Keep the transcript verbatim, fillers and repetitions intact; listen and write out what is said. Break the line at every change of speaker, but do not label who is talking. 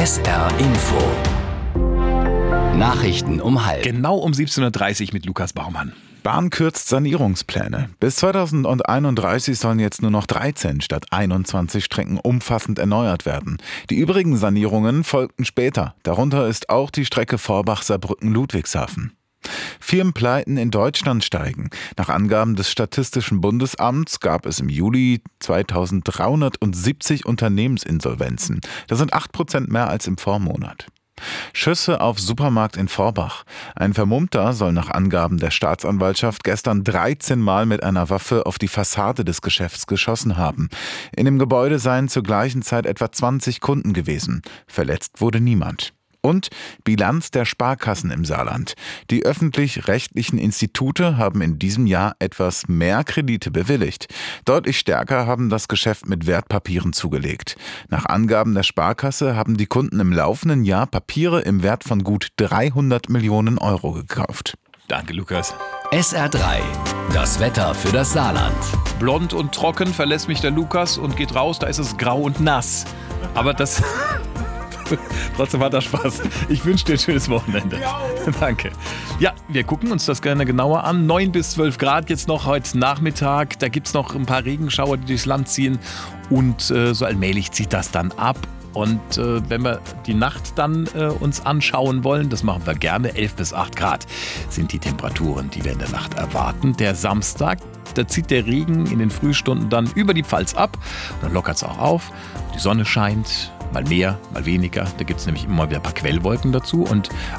S R Info. Nachrichten um halb.
Genau um siebzehn Uhr dreißig mit Lukas Baumann.
Bahn kürzt Sanierungspläne. Bis zweitausendeinunddreißig sollen jetzt nur noch dreizehn statt einundzwanzig Strecken umfassend erneuert werden. Die übrigen Sanierungen folgten später. Darunter ist auch die Strecke Vorbach-Saarbrücken-Ludwigshafen. Firmenpleiten in Deutschland steigen. Nach Angaben des Statistischen Bundesamts gab es im Juli zweitausenddreihundertsiebzig Unternehmensinsolvenzen. Das sind acht Prozent mehr als im Vormonat. Schüsse auf Supermarkt in Vorbach. Ein Vermummter soll nach Angaben der Staatsanwaltschaft gestern dreizehn Mal mit einer Waffe auf die Fassade des Geschäfts geschossen haben. In dem Gebäude seien zur gleichen Zeit etwa zwanzig Kunden gewesen. Verletzt wurde niemand. Und Bilanz der Sparkassen im Saarland. Die öffentlich-rechtlichen Institute haben in diesem Jahr etwas mehr Kredite bewilligt. Deutlich stärker haben das Geschäft mit Wertpapieren zugelegt. Nach Angaben der Sparkasse haben die Kunden im laufenden Jahr Papiere im Wert von gut dreihundert Millionen Euro gekauft.
Danke, Lukas.
S R drei, das Wetter für das Saarland.
Blond und trocken verlässt mich der Lukas und geht raus, da ist es grau und nass. Aber das... Trotzdem hat das Spaß. Ich wünsche dir ein schönes Wochenende. Danke. Ja, wir gucken uns das gerne genauer an. neun bis zwölf Grad jetzt noch heute Nachmittag. Da gibt es noch ein paar Regenschauer, die durchs Land ziehen. Und äh, so allmählich zieht das dann ab. Und äh, wenn wir die Nacht dann äh, uns anschauen wollen, das machen wir gerne, elf bis acht Grad sind die Temperaturen, die wir in der Nacht erwarten. Der Samstag, da zieht der Regen in den Frühstunden dann über die Pfalz ab. Und dann lockert es auch auf. Die Sonne scheint. Mal mehr, mal weniger. Da gibt es nämlich immer wieder ein paar Quellwolken dazu. Und